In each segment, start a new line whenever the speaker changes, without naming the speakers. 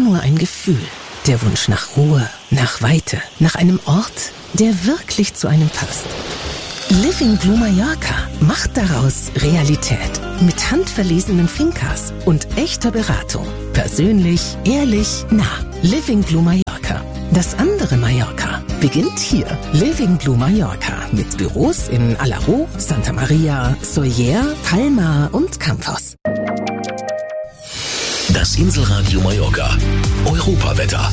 nur ein Gefühl. Der Wunsch nach Ruhe, nach Weite, nach einem Ort, der wirklich zu einem passt. Living Blue Mallorca macht daraus Realität. Mit handverlesenen Fincas und echter Beratung. Persönlich, ehrlich, nah. Living Blue Mallorca. Das andere Mallorca beginnt hier. Living Blue Mallorca mit Büros in Alaró, Santa Maria, Sóller, Palma und Campos.
Das Inselradio Mallorca. Europawetter.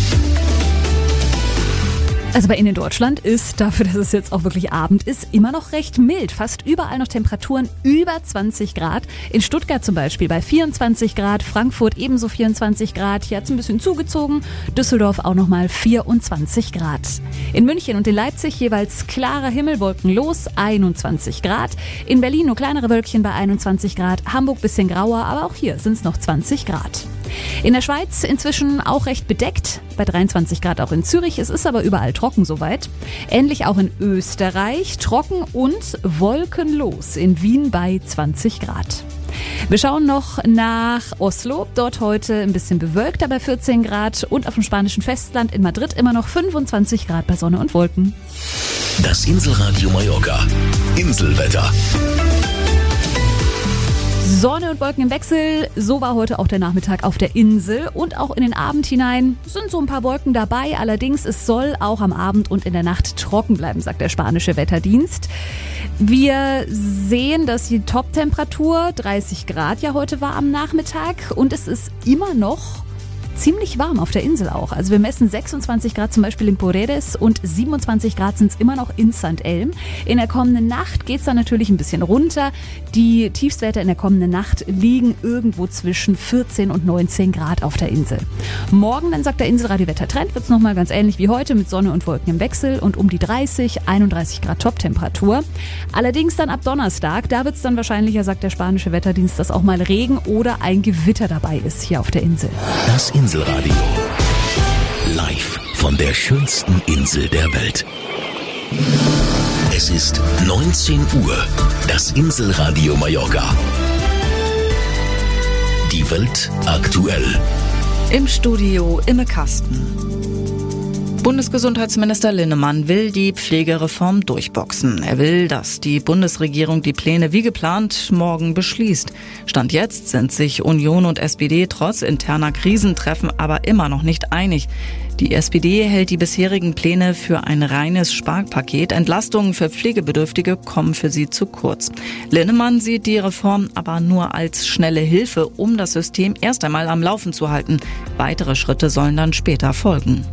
Also bei Ihnen in Deutschland ist, dafür, dass es jetzt auch wirklich Abend ist, immer noch recht mild. Fast überall noch Temperaturen über 20 Grad. In Stuttgart zum Beispiel bei 24 Grad, Frankfurt ebenso 24 Grad. Hier hat es ein bisschen zugezogen. Düsseldorf auch nochmal 24 Grad. In München und in Leipzig jeweils klarer Himmel, wolkenlos, 21 Grad. In Berlin nur kleinere Wölkchen bei 21 Grad. Hamburg bisschen grauer, aber auch hier sind es noch 20 Grad. In der Schweiz inzwischen auch recht bedeckt, bei 23 Grad auch in Zürich. Es ist aber überall trocken soweit. Ähnlich auch in Österreich, trocken und wolkenlos. In Wien bei 20 Grad. Wir schauen noch nach Oslo, dort heute ein bisschen bewölkt, aber 14 Grad. Und auf dem spanischen Festland in Madrid immer noch 25 Grad bei Sonne und Wolken.
Das Inselradio Mallorca. Inselwetter.
Sonne und Wolken im Wechsel, so war heute auch der Nachmittag auf der Insel und auch in den Abend hinein sind so ein paar Wolken dabei. Allerdings, es soll auch am Abend und in der Nacht trocken bleiben, sagt der spanische Wetterdienst. Wir sehen, dass die Top-Temperatur 30 Grad ja heute war am Nachmittag und es ist immer noch ziemlich warm auf der Insel auch. Also wir messen 26 Grad zum Beispiel in Poredes und 27 Grad sind es immer noch in St. Elm. In der kommenden Nacht geht es dann natürlich ein bisschen runter. Die Tiefstwerte in der kommenden Nacht liegen irgendwo zwischen 14 und 19 Grad auf der Insel. Morgen, dann sagt der Inselradio-Wettertrend, wird es nochmal ganz ähnlich wie heute mit Sonne und Wolken im Wechsel und um die 30, 31 Grad Top-Temperatur. Allerdings dann ab Donnerstag, da wird es dann wahrscheinlicher, sagt der spanische Wetterdienst, dass auch mal Regen oder ein Gewitter dabei ist hier auf der Insel.
Das Inselradio. Live von der schönsten Insel der Welt. Es ist 19 Uhr. Das Inselradio Mallorca. Die Welt aktuell.
Im Studio Imme Kasten. Bundesgesundheitsminister Linnemann will die Pflegereform durchboxen. Er will, dass die Bundesregierung die Pläne wie geplant morgen beschließt. Stand jetzt sind sich Union und SPD trotz interner Krisentreffen aber immer noch nicht einig. Die SPD hält die bisherigen Pläne für ein reines Sparpaket. Entlastungen für Pflegebedürftige kommen für sie zu kurz. Linnemann sieht die Reform aber nur als schnelle Hilfe, um das System erst einmal am Laufen zu halten. Weitere Schritte sollen dann später folgen.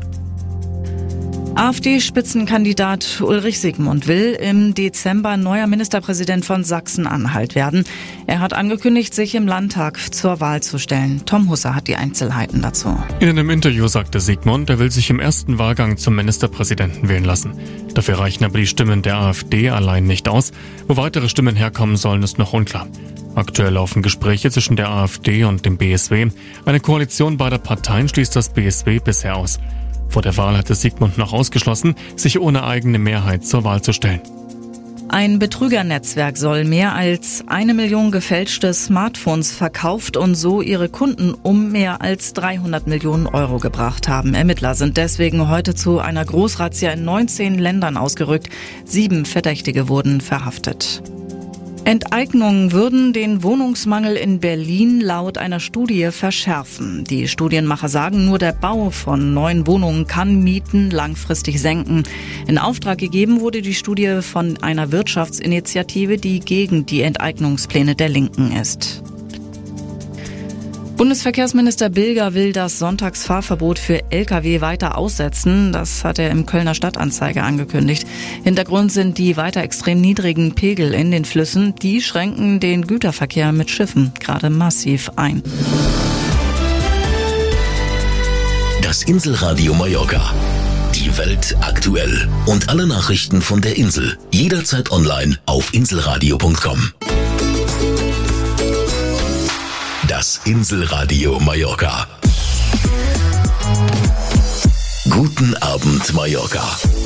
AfD-Spitzenkandidat Ulrich Siegmund will im Dezember neuer Ministerpräsident von Sachsen-Anhalt werden. Er hat angekündigt, sich im Landtag zur Wahl zu stellen. Tom Husser hat die Einzelheiten dazu.
In einem Interview sagte Siegmund, er will sich im ersten Wahlgang zum Ministerpräsidenten wählen lassen. Dafür reichen aber die Stimmen der AfD allein nicht aus. Wo weitere Stimmen herkommen sollen, ist noch unklar. Aktuell laufen Gespräche zwischen der AfD und dem BSW. Eine Koalition beider Parteien schließt das BSW bisher aus. Vor der Wahl hatte Siegmund noch ausgeschlossen, sich ohne eigene Mehrheit zur Wahl zu stellen.
Ein Betrügernetzwerk soll mehr als 1 Million gefälschte Smartphones verkauft und so ihre Kunden um mehr als 300 Millionen Euro gebracht haben. Ermittler sind deswegen heute zu einer Großrazzia in 19 Ländern ausgerückt. 7 Verdächtige wurden verhaftet. Enteignungen würden den Wohnungsmangel in Berlin laut einer Studie verschärfen. Die Studienmacher sagen, nur der Bau von neuen Wohnungen kann Mieten langfristig senken. In Auftrag gegeben wurde die Studie von einer Wirtschaftsinitiative, die gegen die Enteignungspläne der Linken ist. Bundesverkehrsminister Bilger will das Sonntagsfahrverbot für Lkw weiter aussetzen. Das hat er im Kölner Stadtanzeiger angekündigt. Hintergrund sind die weiter extrem niedrigen Pegel in den Flüssen. Die schränken den Güterverkehr mit Schiffen gerade massiv ein.
Das Inselradio Mallorca. Die Welt aktuell. Und alle Nachrichten von der Insel. Jederzeit online auf inselradio.com. Das Inselradio Mallorca. Guten Abend, Mallorca.